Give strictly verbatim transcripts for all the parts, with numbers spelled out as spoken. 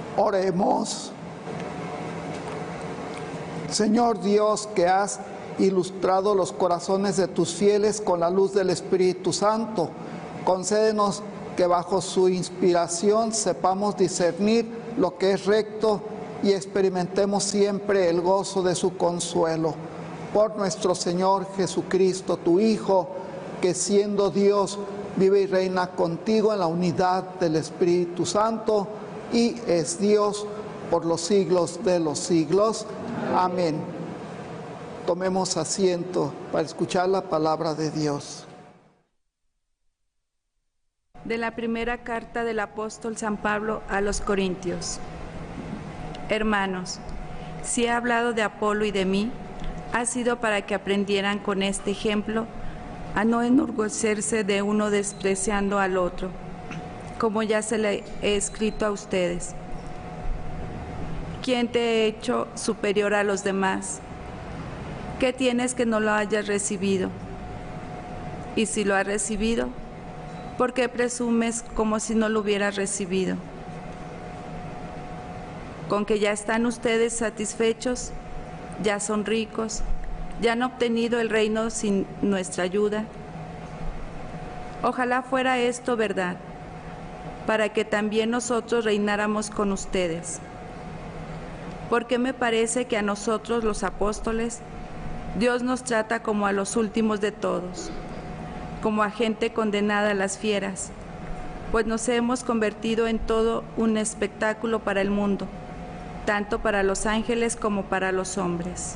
Oremos. Señor Dios, que has ilustrado los corazones de tus fieles con la luz del Espíritu Santo, concédenos que bajo su inspiración sepamos discernir lo que es recto y experimentemos siempre el gozo de su consuelo. Por nuestro Señor Jesucristo, tu Hijo, que siendo Dios vive y reina contigo en la unidad del Espíritu Santo y es Dios por los siglos de los siglos. Amén. Tomemos asiento para escuchar la palabra de Dios. De la primera carta del apóstol San Pablo a los Corintios. Hermanos, si he hablado de Apolo y de mí, ha sido para que aprendieran con este ejemplo a no enorgullecerse de uno despreciando al otro, como ya se le he escrito a ustedes. ¿Quién te ha hecho superior a los demás? ¿Qué tienes que no lo hayas recibido? Y si lo has recibido, ¿por qué presumes como si no lo hubieras recibido? Con que ya están ustedes satisfechos, ya son ricos, ya han obtenido el reino sin nuestra ayuda. Ojalá fuera esto verdad, para que también nosotros reináramos con ustedes. Porque me parece que a nosotros los apóstoles, Dios nos trata como a los últimos de todos, como a gente condenada a las fieras, pues nos hemos convertido en todo un espectáculo para el mundo, tanto para los ángeles como para los hombres.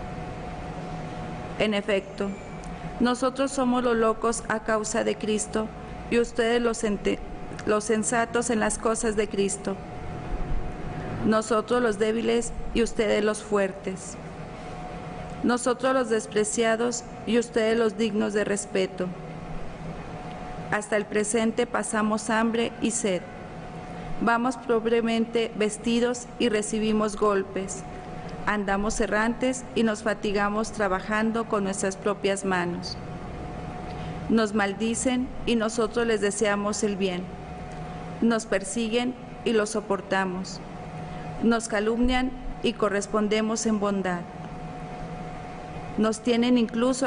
En efecto, nosotros somos los locos a causa de Cristo y ustedes los, los sensatos en las cosas de Cristo. Nosotros los débiles y ustedes los fuertes. Nosotros los despreciados y ustedes los dignos de respeto. Hasta el presente pasamos hambre y sed. Vamos pobremente vestidos y recibimos golpes. Andamos errantes y nos fatigamos trabajando con nuestras propias manos. Nos maldicen y nosotros les deseamos el bien. Nos persiguen y lo soportamos. Nos calumnian y correspondemos en bondad. Nos tienen incluso